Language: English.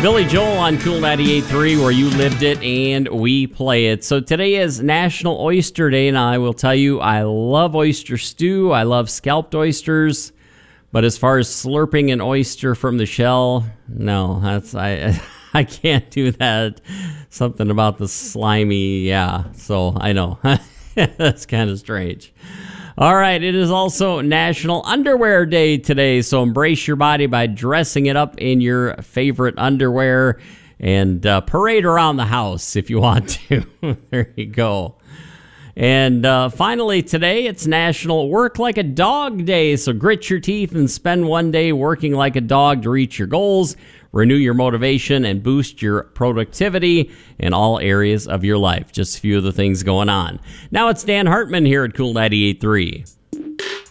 Billy Joel on Cool 98.3, where you lived it and we play it. So today is National Oyster Day, and I will tell you, I love oyster stew. I love scalped oysters. But as far as slurping an oyster from the shell, no, I can't do that. Something about the slimy, yeah. So I know. That's kind of strange. All right, it is also National Underwear Day today, so embrace your body by dressing it up in your favorite underwear and parade around the house if you want to. There you go. And finally today, it's National Work Like a Dog Day, so grit your teeth and spend one day working like a dog to reach your goals, renew your motivation, and boost your productivity in all areas of your life. Just a few of the things going on. Now it's Dan Hartman here at Cool 98.3.